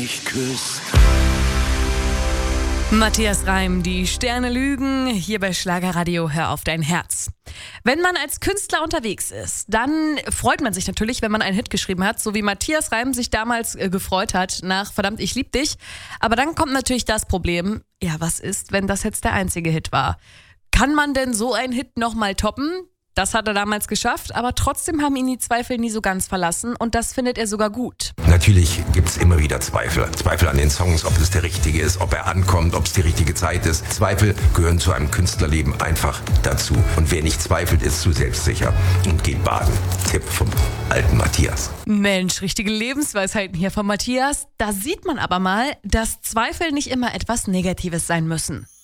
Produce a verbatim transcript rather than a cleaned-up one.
mich küsst. Matthias Reim, die Sterne lügen, hier bei Schlagerradio, hör auf dein Herz. Wenn man als Künstler unterwegs ist, dann freut man sich natürlich, wenn man einen Hit geschrieben hat, so wie Matthias Reim sich damals äh, gefreut hat nach Verdammt, ich lieb dich. Aber dann kommt natürlich das Problem, ja, was ist, wenn das jetzt der einzige Hit war? Kann man denn so einen Hit nochmal toppen? Das hat er damals geschafft, aber trotzdem haben ihn die Zweifel nie so ganz verlassen und das findet er sogar gut. Natürlich gibt es immer wieder Zweifel. Zweifel an den Songs, ob es der richtige ist, ob er ankommt, ob es die richtige Zeit ist. Zweifel gehören zu einem Künstlerleben einfach dazu. Und wer nicht zweifelt, ist zu selbstsicher und geht baden. Tipp vom alten Matthias. Mensch, richtige Lebensweisheiten hier von Matthias. Da sieht man aber mal, dass Zweifel nicht immer etwas Negatives sein müssen.